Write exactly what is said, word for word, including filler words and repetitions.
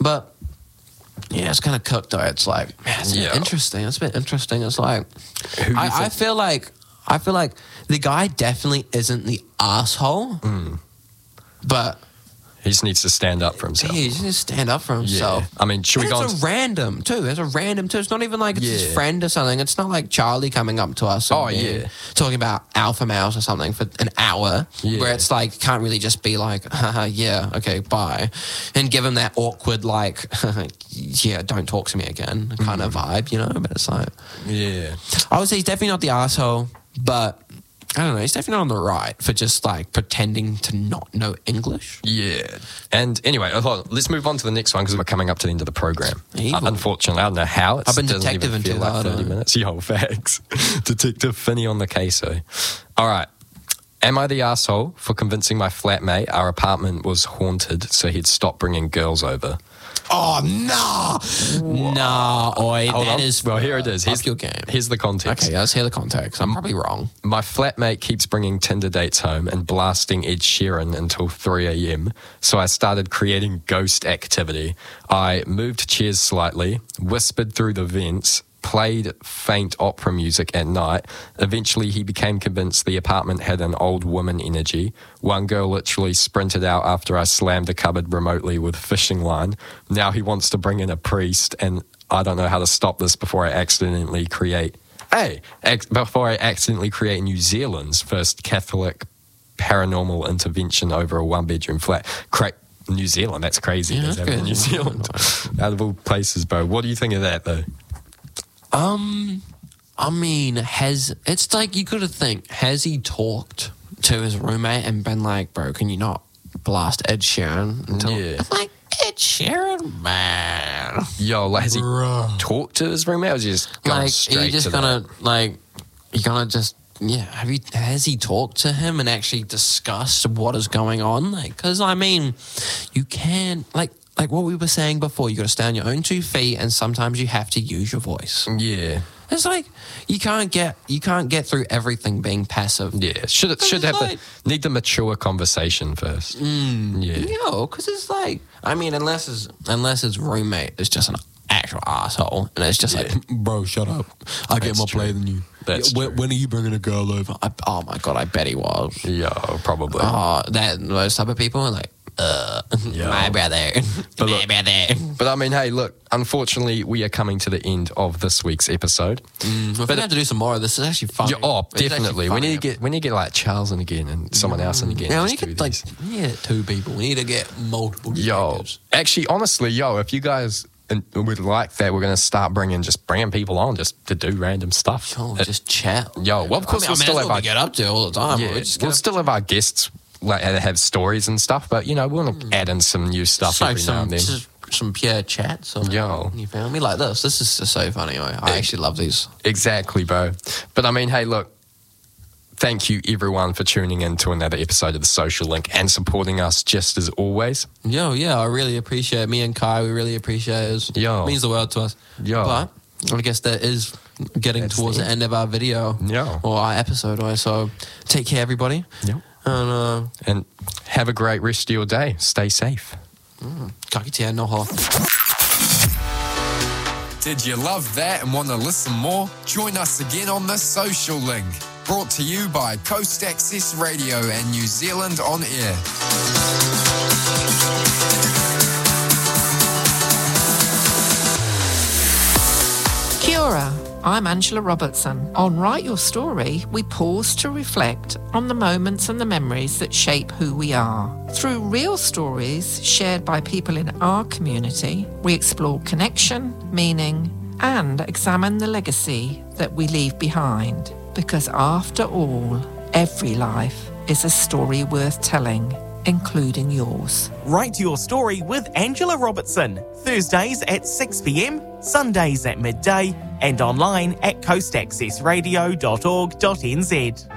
But yeah, it's kind of cooked though. It's like, man, it's Yeah. been interesting. It's been interesting. It's like, Who do you I, I think- feel like, I feel like the guy definitely isn't the asshole, Mm. but He just needs to stand up for himself. he just needs to stand up for himself. Yeah. I mean, should we And go on it's to- a random too. It's a random too. It's not even like it's his Yeah. friend or something. It's not like Charlie coming up to us. and Oh, being- yeah. talking about alpha males or something for an hour. Yeah. Where it's like can't really just be like, haha, yeah, okay, bye, and give him that awkward like, yeah, don't talk to me again kind of vibe, you know. But it's like, Yeah. I would say he's definitely not the asshole, but I don't know. He's definitely not on the right for just like pretending to not know English. Yeah. And anyway, hold on, let's move on to the next one because we're coming up to the end of the program. Evil. Uh, unfortunately, I don't know how. It's, I've been doesn't detective even feel until like I thirty don't- minutes. Yo, facts. Detective Finney on the queso. All right. Am I the asshole for convincing my flatmate our apartment was haunted so he'd stop bringing girls over? Oh no, nah, oi, Hold that on. is Well, here it is. Up Here's, your game. here's the context. Okay, let's hear the context. I'm probably wrong. My flatmate keeps bringing Tinder dates home and blasting Ed Sheeran until three a.m. So I started creating ghost activity. I moved chairs slightly, whispered through the vents, played faint opera music at night. Eventually, he became convinced the apartment had an old woman energy. One girl literally sprinted out after I slammed the cupboard remotely with fishing line. Now he wants to bring in a priest, and I don't know how to stop this before I accidentally create... Hey, ex- before I accidentally create New Zealand's first Catholic paranormal intervention over a one-bedroom flat. Cra- New Zealand, that's crazy. Yeah, There's that's ever New crazy. Zealand. Out of all places, bro. What do you think of that, though? Um, I mean, has it's like you got to think, has he talked to his roommate and been like, bro, can you not blast Ed Sheeran? Until, Yeah. I'm like, Ed Sheeran, man. Yo, like, has he Bruh. talked to his roommate or is he just gone Like, straight are you just to gonna, that? like, you gonna just, yeah, have you, has he talked to him and actually discussed what is going on? Like, because, I mean, you can, like, like what we were saying before, you got to stay on your own two feet and sometimes you have to use your voice. Yeah. It's like you can't get you can't get through everything being passive. Yeah. Should it should it's have like- the need the mature conversation first. Mm, Yeah. You know, because it's like I mean, unless his unless his roommate is just an actual asshole, and it's just Yeah. like, bro, shut up. I That's get more true. play than you. That's when, true. when are you bringing a girl over? I, oh my god, I bet he was. Yeah, probably. Oh, that those type of people are like, uh, Yeah. my brother, But my look- brother. But I mean, hey, look, unfortunately, we are coming to the end of this week's episode. Mm, we're But gonna have to do some more of this. Is actually fun. Yeah, oh, definitely. We need to get we need to get like Charles in again and someone else in again. Yeah, we just need to do get like these. we need to get two people. We need to get multiple. Yo, detectives. actually, honestly, yo, if you guys and would like that, we're gonna start bringing just bringing people on just to do random stuff. Oh, Uh, just chat. yo, well, of course I mean, we'll I mean, still that's have what our we get up to all the time. yeah, We're just we'll gonna still have our guests like that have stories and stuff, but you know, we want to add in some new stuff so every now some and then. just some pure chats. Or, Yo. you found me like this. This is just so funny. I, I actually love these. Exactly, bro. But I mean, hey, look, thank you everyone for tuning in to another episode of The Social Link and supporting us just as always. Yo, yeah, I really appreciate it. Me and Kai, we really appreciate it. Yo. It means the world to us. Yo. But I guess that is getting That's towards the the end of our video. Yo. Or our episode. Right? So take care, everybody. Yep. And uh, And have a great rest of your day. Stay safe. ka kitea noho. Did you love that and want to listen more? Join us again on The Social Link, brought to you by Coast Access Radio and New Zealand On Air. Kia ora, I'm Angela Robertson. On Write Your Story, we pause to reflect on the moments and the memories that shape who we are. Through real stories shared by people in our community, we explore connection, meaning, and examine the legacy that we leave behind. Because after all, every life is a story worth telling, including yours. Write Your Story with Angela Robertson. Thursdays at six p.m, Sundays at midday, and online at coast access radio dot org dot n z.